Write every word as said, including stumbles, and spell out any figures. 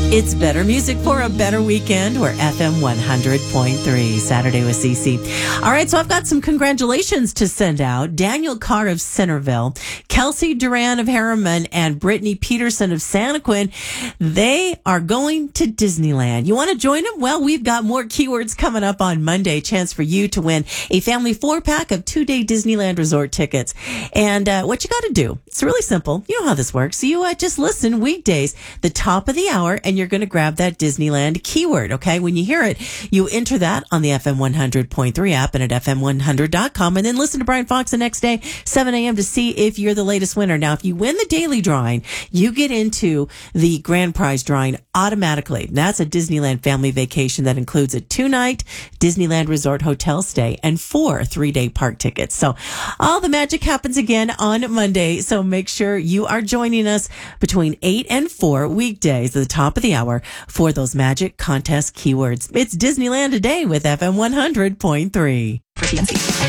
It's better music for a better weekend. We're F M one hundred point three, Saturday with Cece. All right, so I've got some congratulations to send out. Daniel Carr of Centerville, Kelsey Duran of Harriman, and Brittany Peterson of Santaquin. They are going to Disneyland. You want to join them? Well, we've got more keywords coming up on Monday. Chance for you to win a family four-pack of two-day Disneyland resort tickets. And uh, what you got to do, it's really simple. You know how this works. You uh, just listen weekdays, the top of the hour, and you're going to grab that Disneyland keyword, okay? When you hear it, you enter that on the F M one hundred point three app and at F M one hundred dot com, and then listen to Brian Fox the next day, seven a.m. to see if you're the latest winner. Now, if you win the daily drawing, you get into the grand prize drawing automatically. That's a Disneyland family vacation that includes a two-night Disneyland Resort hotel stay and four three-day park tickets. So all the magic happens again on Monday, so make sure you are joining us between eight and four weekdays at the top of the hour for those magic contest keywords. It's Disneyland Today with F M one hundred point three.